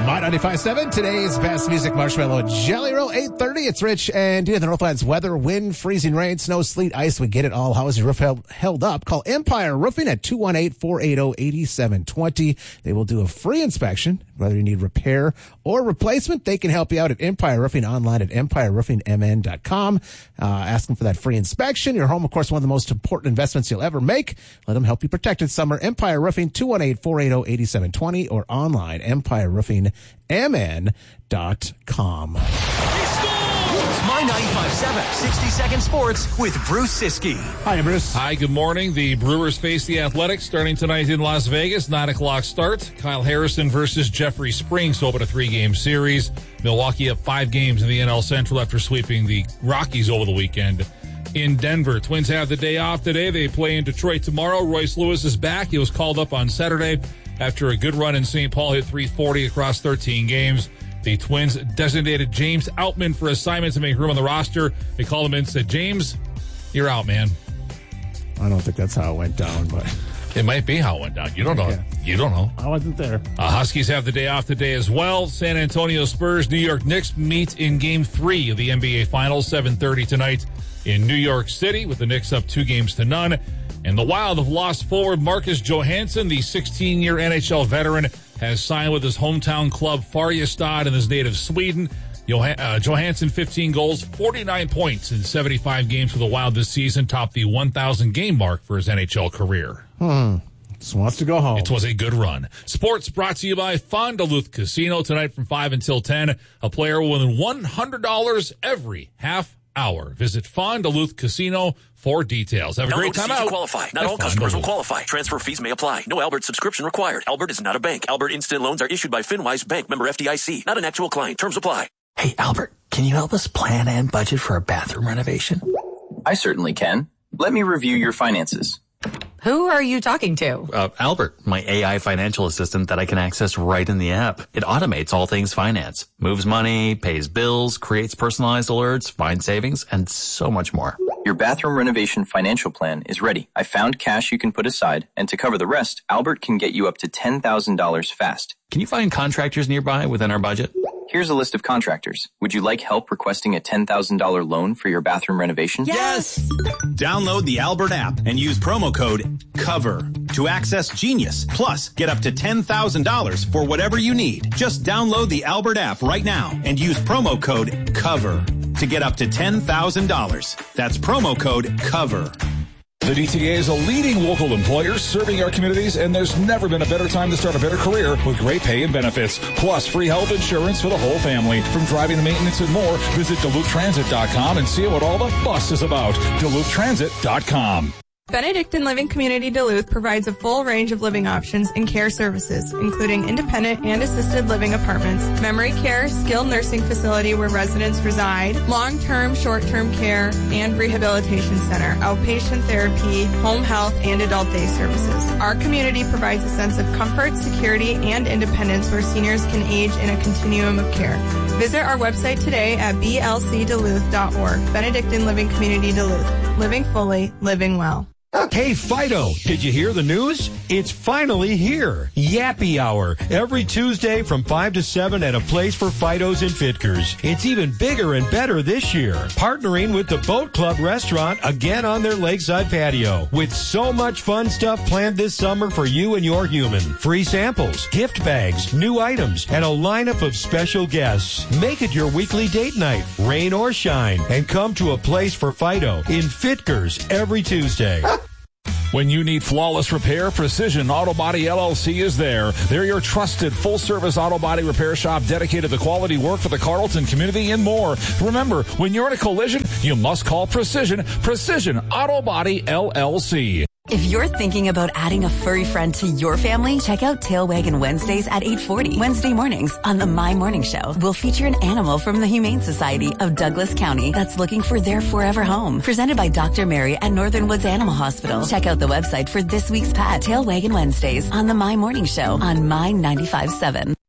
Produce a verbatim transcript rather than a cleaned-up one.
My ninety-five point seven, today's best music, Marshmallow Jelly Roll, eight thirty. It's Rich and Dina. The Northlands weather, wind, freezing rain, snow, sleet, ice. We get it all. How is your roof held, held up? Call Empire Roofing at two one eight, four eight zero, eight seven two zero. They will do a free inspection. Whether you need repair or replacement, they can help you out at Empire Roofing, online at empire roofing m n dot com. Uh, ask them for that free inspection. Your home, of course, one of the most important investments you'll ever make. Let them help you protect it summer. Empire Roofing, two one eight, four eight zero, eight seven two zero, or online, empire roofing m n dot com. It's My ninety-five point seven, sixty second Sports with Bruce Siskey. Hi, Bruce. Hi, good morning. The Brewers face the Athletics starting tonight in Las Vegas, nine o'clock start. Kyle Harrison versus Jeffrey Springs to open a three-game series. Milwaukee up five games in the N L Central after sweeping the Rockies over the weekend in Denver. Twins have the day off today. They play in Detroit tomorrow. Royce Lewis is back. He was called up on Saturday after a good run in Saint Paul, hit three forty across thirteen games. The Twins designated James Outman for assignment to make room on the roster. They called him in and said, James, you're out, man. I don't think that's how it went down, but it might be how it went down. You don't know. Yeah. You don't know. I wasn't there. Uh, Huskies have the day off today as well. San Antonio Spurs, New York Knicks meet in Game three of the N B A Finals, seven thirty tonight in New York City, with the Knicks up two games to none. And the Wild have lost forward Marcus Johansson, the sixteen-year N H L veteran, has signed with his hometown club Färjestad in his native Sweden. Joh- uh, Johansson, fifteen goals, forty-nine points in seventy-five games for the Wild this season, topped the one thousand game mark for his N H L career. Hmm. Just wants to go home. It was a good run. Sports brought to you by Fond du Luth Casino. Tonight from five until ten, a player will win one hundred dollars every half hour. Visit Fond du Luth Casino for details. Have a not great time out. Qualify. Not all customers will qualify. Transfer fees may apply. No Albert subscription required. Albert is not a bank. Albert Instant Loans are issued by FinWise Bank, member F D I C. Not an actual client. Terms apply. Hey, Albert, can you help us plan and budget for a bathroom renovation? I certainly can. Let me review your finances. Who are you talking to? Uh, Albert, my A I financial assistant that I can access right in the app. It automates all things finance, moves money, pays bills, creates personalized alerts, finds savings, and so much more. Your bathroom renovation financial plan is ready. I found cash you can put aside, and to cover the rest, Albert can get you up to ten thousand dollars fast. Can you find contractors nearby within our budget? Here's a list of contractors. Would you like help requesting a ten thousand dollars loan for your bathroom renovation? Yes! Download the Albert app and use promo code COVER to access Genius. Plus, get up to ten thousand dollars for whatever you need. Just download the Albert app right now and use promo code COVER to get up to ten thousand dollars. That's promo code COVER. The D T A is a leading local employer serving our communities, and there's never been a better time to start a better career with great pay and benefits, plus free health insurance for the whole family. From driving to maintenance and more, visit Duluth Transit dot com and see what all the fuss is about. Duluth Transit dot com. Benedictine Living Community Duluth provides a full range of living options and care services, including independent and assisted living apartments, memory care, skilled nursing facility where residents reside, long-term, short-term care, and rehabilitation center, outpatient therapy, home health, and adult day services. Our community provides a sense of comfort, security, and independence where seniors can age in a continuum of care. Visit our website today at b l c duluth dot org. Benedictine Living Community Duluth. Living fully, living well. Hey, Fido, did you hear the news? It's finally here. Yappy Hour, every Tuesday from five to seven at a place for Fidos and Fitkers. It's even bigger and better this year, partnering with the Boat Club restaurant again on their lakeside patio. With so much fun stuff planned this summer for you and your human. Free samples, gift bags, new items, and a lineup of special guests. Make it your weekly date night, rain or shine, and come to a place for Fido in Fitkers every Tuesday. When you need flawless repair, Precision Auto Body L L C is there. They're your trusted full-service auto body repair shop dedicated to quality work for the Carleton community and more. Remember, when you're in a collision, you must call Precision. Precision Auto Body L L C. If you're thinking about adding a furry friend to your family, check out Tail Waggin' Wednesdays at eight forty. Wednesday mornings on the My Morning Show, we'll feature an animal from the Humane Society of Douglas County that's looking for their forever home. Presented by Doctor Mary at Northern Woods Animal Hospital. Check out the website for this week's pet, Tail Waggin' Wednesdays on the My Morning Show on My ninety-five point seven.